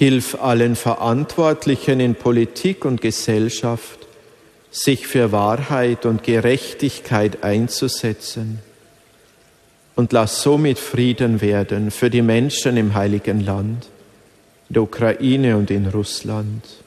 Hilf allen Verantwortlichen in Politik und Gesellschaft, sich für Wahrheit und Gerechtigkeit einzusetzen. Und lass somit Frieden werden für die Menschen im Heiligen Land, in der Ukraine und in Russland.